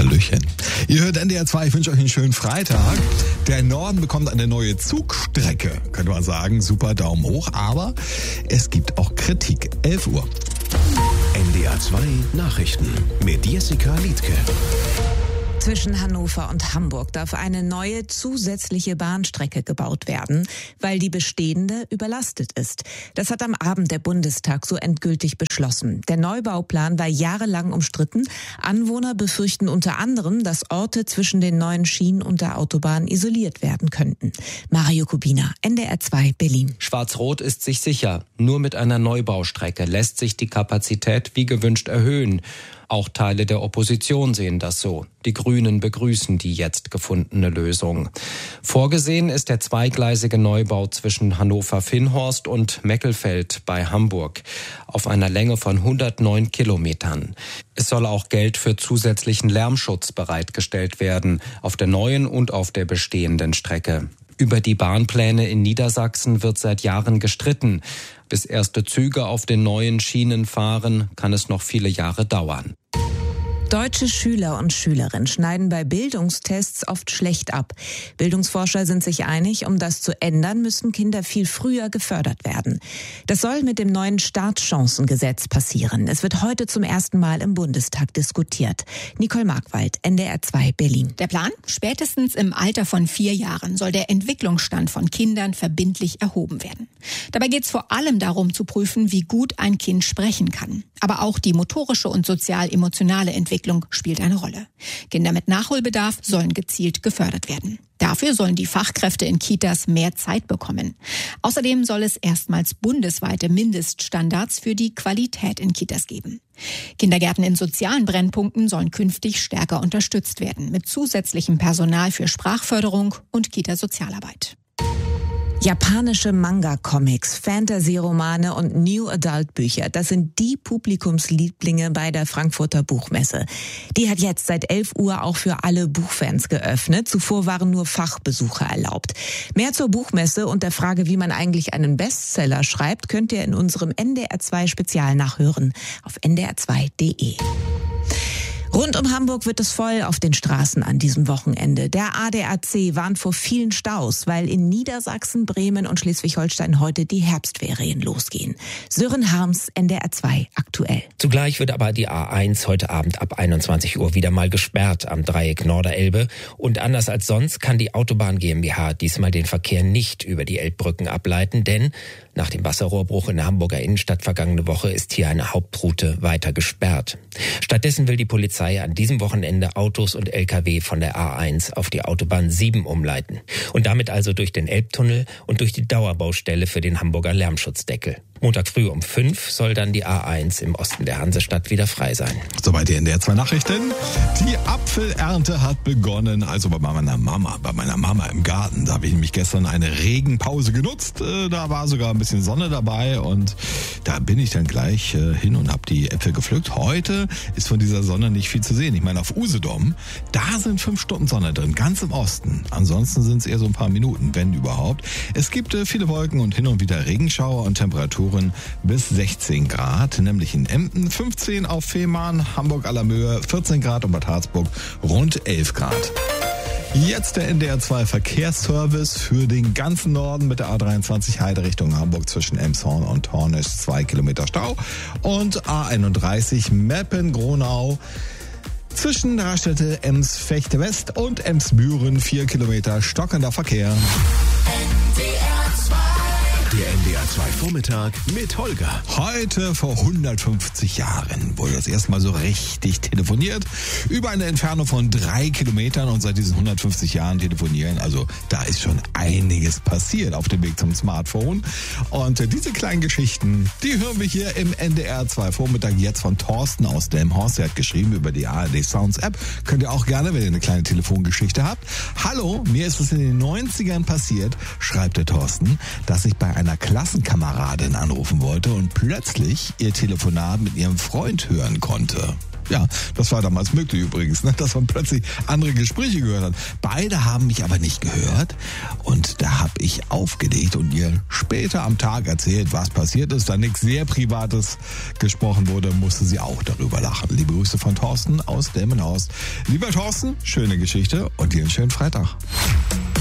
Hallöchen. Ihr hört NDR 2, ich wünsche euch einen schönen Freitag. Der Norden bekommt eine neue Zugstrecke, könnte man sagen. Super, Daumen hoch, aber es gibt auch Kritik. 11 Uhr. NDR 2 Nachrichten mit Jessica Liedke. Zwischen Hannover und Hamburg darf eine neue zusätzliche Bahnstrecke gebaut werden, weil die bestehende überlastet ist. Das hat am Abend der Bundestag so endgültig beschlossen. Der Neubauplan war jahrelang umstritten. Anwohner befürchten unter anderem, dass Orte zwischen den neuen Schienen und der Autobahn isoliert werden könnten. Mario Kubina, NDR 2 Berlin. Schwarz-Rot ist sich sicher, nur mit einer Neubaustrecke lässt sich die Kapazität wie gewünscht erhöhen. Auch Teile der Opposition sehen das so. Die Grünen begrüßen die jetzt gefundene Lösung. Vorgesehen ist der zweigleisige Neubau zwischen Hannover-Vinnhorst und Meckelfeld bei Hamburg auf einer Länge von 109 Kilometern. Es soll auch Geld für zusätzlichen Lärmschutz bereitgestellt werden, auf der neuen und auf der bestehenden Strecke. Über die Bahnpläne in Niedersachsen wird seit Jahren gestritten. Bis erste Züge auf den neuen Schienen fahren, kann es noch viele Jahre dauern. Deutsche Schüler und Schülerinnen schneiden bei Bildungstests oft schlecht ab. Bildungsforscher sind sich einig, um das zu ändern, müssen Kinder viel früher gefördert werden. Das soll mit dem neuen Startchancengesetz passieren. Es wird heute zum ersten Mal im Bundestag diskutiert. Nicole Markwald, NDR 2 Berlin. Der Plan? Spätestens im Alter von 4 Jahren soll der Entwicklungsstand von Kindern verbindlich erhoben werden. Dabei geht es vor allem darum zu prüfen, wie gut ein Kind sprechen kann. Aber auch die motorische und sozial-emotionale Entwicklung spielt eine Rolle. Kinder mit Nachholbedarf sollen gezielt gefördert werden. Dafür sollen die Fachkräfte in Kitas mehr Zeit bekommen. Außerdem soll es erstmals bundesweite Mindeststandards für die Qualität in Kitas geben. Kindergärten in sozialen Brennpunkten sollen künftig stärker unterstützt werden, mit zusätzlichem Personal für Sprachförderung und Kita-Sozialarbeit. Japanische Manga-Comics, Fantasy-Romane und New-Adult-Bücher, das sind die Publikumslieblinge bei der Frankfurter Buchmesse. Die hat jetzt seit 11 Uhr auch für alle Buchfans geöffnet. Zuvor waren nur Fachbesucher erlaubt. Mehr zur Buchmesse und der Frage, wie man eigentlich einen Bestseller schreibt, könnt ihr in unserem NDR 2 Spezial nachhören auf ndr2.de. Rund um Hamburg wird es voll auf den Straßen an diesem Wochenende. Der ADAC warnt vor vielen Staus, weil in Niedersachsen, Bremen und Schleswig-Holstein heute die Herbstferien losgehen. Sören Harms, NDR 2 aktuell. Zugleich wird aber die A1 heute Abend ab 21 Uhr wieder mal gesperrt am Dreieck Norderelbe. Und anders als sonst kann die Autobahn GmbH diesmal den Verkehr nicht über die Elbbrücken ableiten, denn nach dem Wasserrohrbruch in der Hamburger Innenstadt vergangene Woche ist hier eine Hauptroute weiter gesperrt. Stattdessen will die Polizei an diesem Wochenende Autos und Lkw von der A1 auf die Autobahn 7 umleiten. Und damit also durch den Elbtunnel und durch die Dauerbaustelle für den Hamburger Lärmschutzdeckel. Montag früh um 5 soll dann die A1 im Osten der Hansestadt wieder frei sein. Soweit die NDR 2 Nachrichten. Die Apfelernte hat begonnen, also bei meiner Mama im Garten. Da habe ich nämlich gestern eine Regenpause genutzt. Da war sogar ein bisschen Sonne dabei und da bin ich dann gleich hin und habe die Äpfel gepflückt. Heute ist von dieser Sonne nicht viel zu sehen. Ich meine, auf Usedom, da sind 5 Stunden Sonne drin, ganz im Osten. Ansonsten sind es eher so ein paar Minuten, wenn überhaupt. Es gibt viele Wolken und hin und wieder Regenschauer und Temperaturen bis 16 Grad, nämlich in Emden 15 auf Fehmarn, Hamburg-Allermöhe 14 Grad und Bad Harzburg rund 11 Grad. Jetzt der NDR 2 Verkehrsservice für den ganzen Norden mit der A23 Heide Richtung Hamburg zwischen Elmshorn und Hornisch 2 Kilometer Stau und A31 Meppen-Gronau zwischen Raststätte Ems-Fechte West und Ems-Büren 4 Kilometer stockender Verkehr. Der NDR 2 Vormittag mit Holger. Heute vor 150 Jahren wurde das erstmal so richtig telefoniert. Über eine Entfernung von 3 Kilometern und seit diesen 150 Jahren telefonieren. Also da ist schon einiges passiert auf dem Weg zum Smartphone. Und diese kleinen Geschichten, die hören wir hier im NDR 2 Vormittag jetzt von Thorsten aus Delmenhorst. Er hat geschrieben über die ARD Sounds App. Könnt ihr auch gerne, wenn ihr eine kleine Telefongeschichte habt. Hallo, mir ist es in den 90ern passiert, schreibt der Thorsten, dass ich bei einer Klassenkameradin anrufen wollte und plötzlich ihr Telefonat mit ihrem Freund hören konnte. Ja, das war damals möglich übrigens, ne? Dass man plötzlich andere Gespräche gehört hat. Beide haben mich aber nicht gehört und da habe ich aufgelegt und ihr später am Tag erzählt, was passiert ist. Da nichts sehr Privates gesprochen wurde, musste sie auch darüber lachen. Liebe Grüße von Thorsten aus Delmenhorst. Lieber Thorsten, schöne Geschichte und dir einen schönen Freitag.